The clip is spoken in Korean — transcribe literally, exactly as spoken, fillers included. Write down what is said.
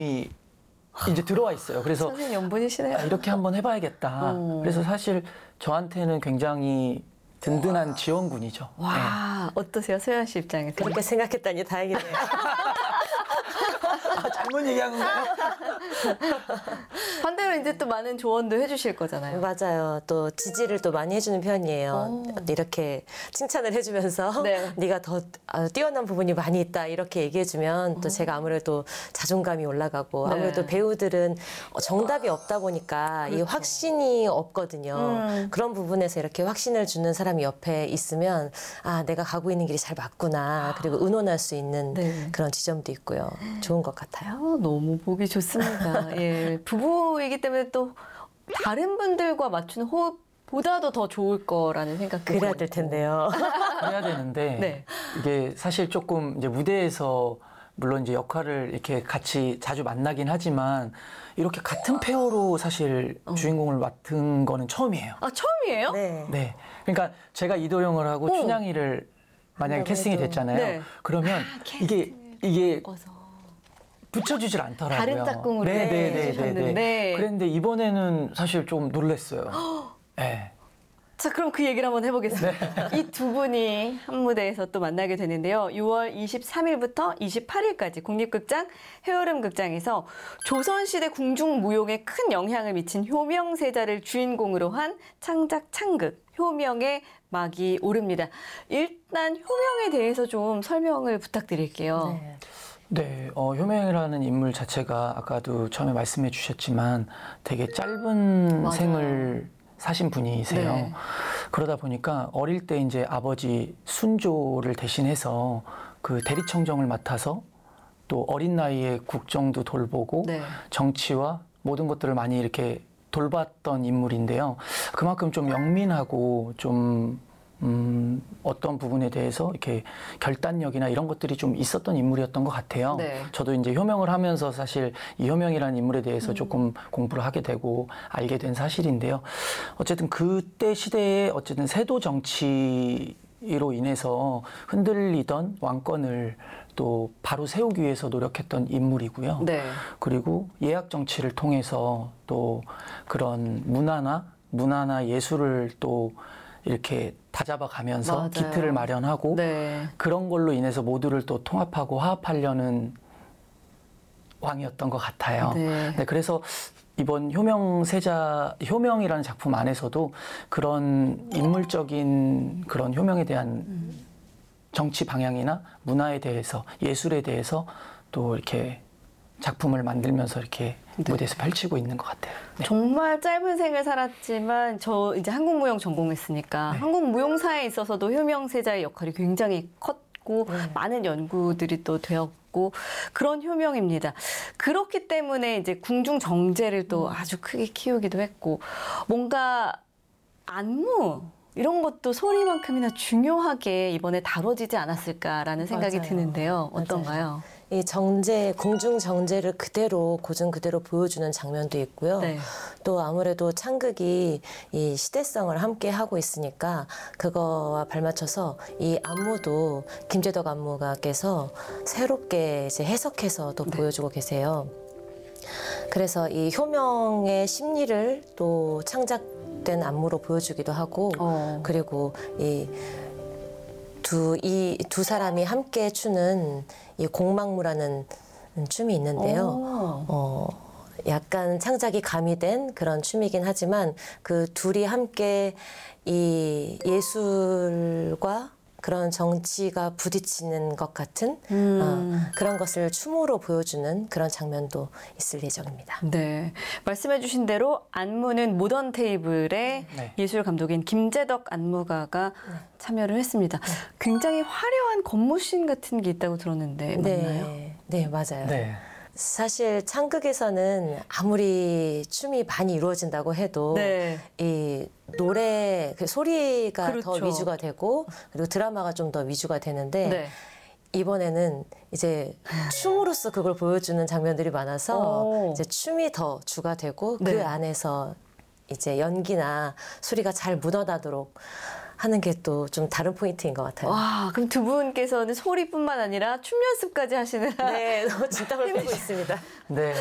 이 이제 들어와 있어요. 그래서 선생님 연분이시네요. 아, 이렇게 한번 해봐야겠다. 어. 그래서 사실 저한테는 굉장히 든든한 지원군이죠. 와, 네. 어떠세요? 소연 씨 입장에서? 그렇게 생각했다니 다행이네요. 아, 잘못 얘기한 건가요? 반대로 이제 또 많은 조언도 해주실 거잖아요. 맞아요. 또 지지를 또 많이 해주는 편이에요. 오. 이렇게 칭찬을 해주면서 네. 네가 더 아, 뛰어난 부분이 많이 있다 이렇게 얘기해주면 또 제가 아무래도 자존감이 올라가고 네. 아무래도 배우들은 정답이 없다 보니까 이 그렇죠. 확신이 없거든요. 음. 그런 부분에서 이렇게 확신을 주는 사람이 옆에 있으면 아 내가 가고 있는 길이 잘 맞구나 그리고 의논할 수 있는 네. 그런 지점도 있고요. 좋은 것 아, 같아요. 너무 보기 좋습니다. 예, 부부이기 때문에 또 다른 분들과 맞추는 호흡보다도 더 좋을 거라는 생각도 그래야 될 텐데요. 그래야 되는데 네. 이게 사실 조금 이제 무대에서 물론 이제 역할을 이렇게 같이 자주 만나긴 하지만 이렇게 같은 페어로 사실 어. 주인공을 맡은 거는 처음이에요. 아, 처음이에요? 네. 네. 그러니까 제가 이도령을 하고 어. 춘향이를 만약에 한다고 캐스팅이 해도. 됐잖아요. 네. 그러면 이게 이게 어서. 붙여주질 않더라고요. 다른 짝꿍으로 해주셨는데. 그랬는데 이번에는 사실 좀 놀랐어요. 네. 자, 그럼 그 얘기를 한번 해보겠습니다. 이 두 분이 한 무대에서 또 만나게 되는데요. 유월 이십삼일부터 이십팔일까지 국립극장 해여름극장에서 조선시대 궁중무용에 큰 영향을 미친 효명세자를 주인공으로 한 창작 창극 효명의 막이 오릅니다. 일단 효명에 대해서 좀 설명을 부탁드릴게요. 네. 네, 어, 효명이라는 인물 자체가 아까도 처음에 말씀해 주셨지만 되게 짧은 맞아요. 생을 사신 분이세요. 네. 그러다 보니까 어릴 때 이제 아버지 순조를 대신해서 그 대리청정을 맡아서 또 어린 나이에 국정도 돌보고 네. 정치와 모든 것들을 많이 이렇게 돌봤던 인물인데요. 그만큼 좀 영민하고 좀 음, 어떤 부분에 대해서 이렇게 결단력이나 이런 것들이 좀 있었던 인물이었던 것 같아요. 네. 저도 이제 효명을 하면서 사실 이 효명이라는 인물에 대해서 음. 조금 공부를 하게 되고 알게 된 사실인데요. 어쨌든 그때 시대에 어쨌든 세도 정치로 인해서 흔들리던 왕권을 또 바로 세우기 위해서 노력했던 인물이고요. 네. 그리고 예약 정치를 통해서 또 그런 문화나 문화나 예술을 또 이렇게 다잡아 가면서 맞아요. 기틀을 마련하고 네. 그런 걸로 인해서 모두를 또 통합하고 화합하려는 왕이었던 것 같아요. 네. 네, 그래서 이번 효명세자, 효명이라는 작품 안에서도 그런 인물적인 그런 효명에 대한 음. 정치 방향이나 문화에 대해서 예술에 대해서 또 이렇게 작품을 만들면서 이렇게 네. 무대에서 펼치고 있는 것 같아요. 네. 정말 짧은 생을 살았지만 저 이제 한국무용 전공했으니까 네. 한국무용사에 있어서도 효명세자의 역할이 굉장히 컸고 네. 많은 연구들이 또 되었고 그런 효명입니다. 그렇기 때문에 이제 궁중 정제를 또 아주 크게 키우기도 했고 뭔가 안무 이런 것도 소리만큼이나 중요하게 이번에 다뤄지지 않았을까라는 생각이 맞아요. 드는데요. 맞아요. 어떤가요? 이 정제, 궁중 정제를 그대로 고증 그대로 보여주는 장면도 있고요. 네. 또 아무래도 창극이 이 시대성을 함께 하고 있으니까 그거와 발맞춰서 이 안무도 김재덕 안무가께서 새롭게 이제 해석해서 또 네. 보여주고 계세요. 그래서 이 효명의 심리를 또 창작된 안무로 보여주기도 하고 어. 그리고 이 두, 이 두 사람이 함께 추는 이 공망무라는 춤이 있는데요. 오. 어, 약간 창작이 가미된 그런 춤이긴 하지만 그 둘이 함께 이 예술과 그런 정치가 부딪히는 것 같은 음. 어, 그런 것을 춤으로 보여주는 그런 장면도 있을 예정입니다. 네. 말씀해주신 대로 안무는 모던 테이블의 네. 예술 감독인 김재덕 안무가가 참여를 했습니다. 굉장히 화려한 겉모신 같은 게 있다고 들었는데 맞나요? 네, 네 맞아요. 네. 사실 창극에서는 아무리 춤이 많이 이루어진다고 해도 네. 이 노래 그 소리가 그렇죠. 더 위주가 되고 그리고 드라마가 좀 더 위주가 되는데 네. 이번에는 이제 춤으로써 그걸 보여주는 장면들이 많아서 오. 이제 춤이 더 주가 되고 네. 그 안에서 이제 연기나 소리가 잘 묻어나도록 하는 게 또 좀 다른 포인트인 것 같아요. 와, 그럼 두 분께서는 소리뿐만 아니라 춤 연습까지 하시는 네, 너무 진땀을 빼고 있습니다. 네.